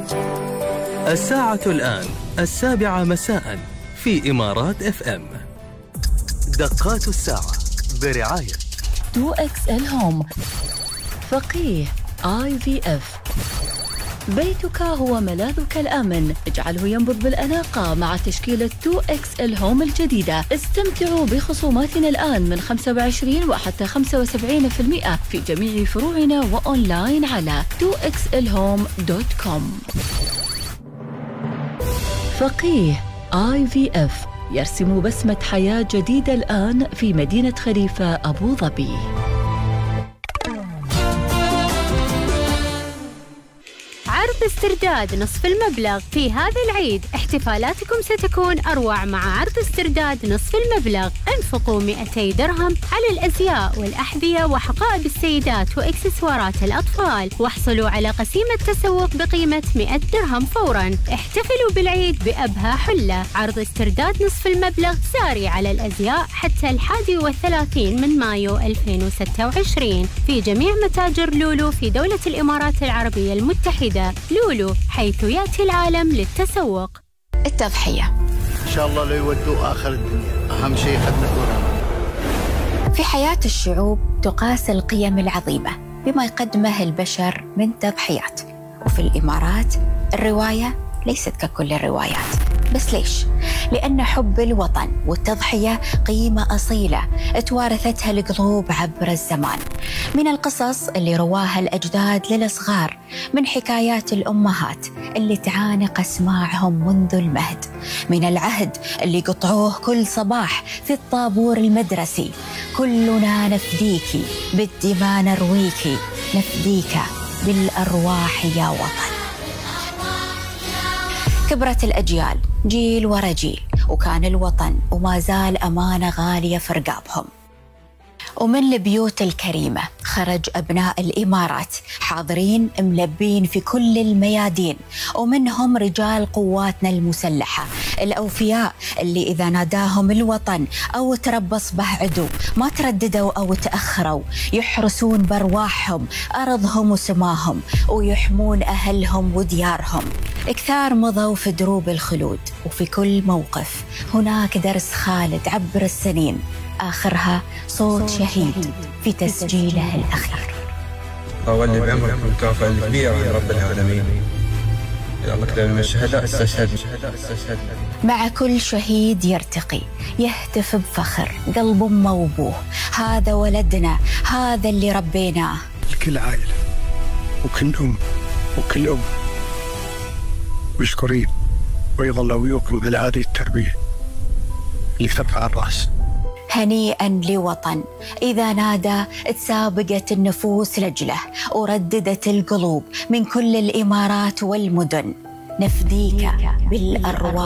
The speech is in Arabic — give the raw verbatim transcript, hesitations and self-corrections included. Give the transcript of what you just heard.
الساعة الآن السابعة مساء في إمارات اف ام. دقات الساعة برعاية تو إكس إل هوم، فقيه آي في إف. بيتك هو ملاذك الآمن، اجعله ينبض بالأناقة مع تشكيلة تو إكس إل هوم الجديدة. استمتعوا بخصوماتنا الآن من خمسة وعشرين وحتى خمسة وسبعين بالمئة في جميع فروعنا وأونلاين على تو إكس إل هوم دوت كوم. فقيه آي في إف يرسم بسمة حياة جديدة الآن في مدينة خليفة أبو ظبي. عرض استرداد نصف المبلغ في هذا العيد. احتفالاتكم ستكون أروع مع عرض استرداد نصف المبلغ. انفقوا مئتي درهم على الأزياء والأحذية وحقائب السيدات وإكسسوارات الأطفال، واحصلوا على قسيمة تسوق بقيمة مئة درهم فوراً. احتفلوا بالعيد بأبهى حلة. عرض استرداد نصف المبلغ ساري على الأزياء حتى الحادي والثلاثين من مايو ألفين وستة وعشرين في جميع متاجر لولو في دولة الإمارات العربية المتحدة. لولو، حيث يأتي العالم للتسوق. التضحية إن شاء الله لا يودوا آخر الدنيا، أهم شيء خدمتنا. في حياة الشعوب تقاس القيم العظيمة بما يقدمه البشر من تضحيات، وفي الإمارات الرواية ليست ككل الروايات. بس ليش؟ لأن حب الوطن والتضحية قيمة أصيلة توارثتها القلوب عبر الزمان، من القصص اللي رواها الأجداد للصغار، من حكايات الأمهات اللي تعانق أسماعهم منذ المهد، من العهد اللي قطعوه كل صباح في الطابور المدرسي. كلنا نفديكي بالدماء نرويكي، نفديك بالأرواح يا وطن. كبرت الأجيال جيل ورا جيل، وكان الوطن وما زال أمانة غالية في رقابهم. ومن البيوت الكريمة خرج أبناء الإمارات حاضرين ملبين في كل الميادين، ومنهم رجال قواتنا المسلحة الأوفياء اللي إذا ناداهم الوطن أو تربص به عدو ما ترددوا أو تأخروا، يحرسون بأرواحهم أرضهم وسماهم، ويحمون أهلهم وديارهم. كثار مضوا في دروب الخلود، وفي كل موقف هناك درس خالد عبر السنين، آخرها صوت شهيد في تسجيله الأخير. أولي بعمركم الكافة الكبيرة يا رب العالمين. يا الله كلام من الشهداء استشهد. مع كل شهيد يرتقي يهتف بفخر قلب أمه وأبوه، هذا ولدنا، هذا اللي ربيناه. لكل عائلة وكل أم وكل أم مشكورين، ويظل ويوكم على هذه التربية اللي ترفع الرأس. هنيئا لوطن إذا نادى تسابقت النفوس لجله، ورددت القلوب من كل الإمارات والمدن، نفديك بالأرواح